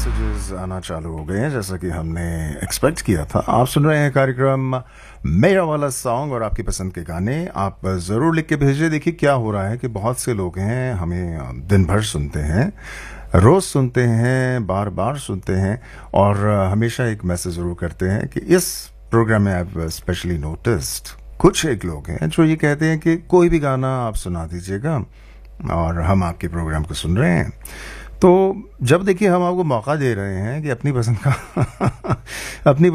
Messages आना चालू हो गए हैं जैसा कि हमने एक्सपेक्ट किया था। आप सुन रहे हैं कार्यक्रम मेरा वाला सॉन्ग और आपकी पसंद के गाने। आप ज़रूर लिख के भेजिए। देखिए क्या हो रहा है कि बहुत से लोग हैं हमें दिन भर सुनते हैं, रोज़ सुनते हैं, बार बार सुनते हैं और हमेशा एक मैसेज ज़रूर करते हैं कि इस प्रोग्राम में आप स्पेशली नोटिस्ड कुछ एक लोग हैं जो ये कहते हैं कि कोई भी गाना आप सुना दीजिएगा और हम आपके प्रोग्राम को सुन रहे हैं। तो जब देखिए हम आपको मौका दे रहे हैं कि अपनी पसंद का अपनी